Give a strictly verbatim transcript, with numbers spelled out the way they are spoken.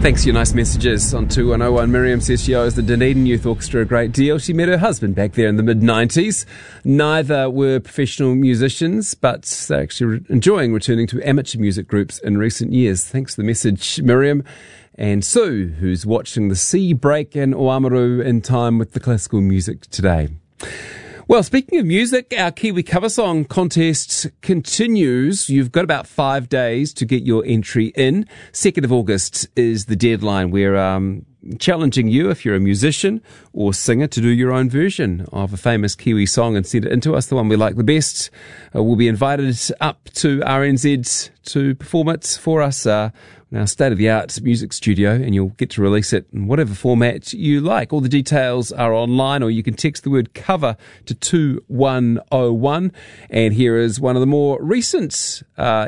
Thanks for your nice messages on two one oh one. Miriam says she owes the Dunedin Youth Orchestra a great deal. She met her husband back there in the mid nineties. Neither were professional musicians, but they're actually enjoying returning to amateur music groups in recent years. Thanks for the message, Miriam. And Sue, who's watching the sea break in Oamaru in time with the classical music today. Well, speaking of music, our Kiwi cover song contest continues. You've got about five days to get your entry in. second of August is the deadline. We're um, challenging you, if you're a musician or singer, to do your own version of a famous Kiwi song and send it in to us, the one we like the best. Uh, we'll be invited up to R N Z to perform it for us uh, in our state-of-the-art music studio, and you'll get to release it in whatever format you like. All the details are online, or you can text the word cover to two one oh one. And here is one of the more recent uh,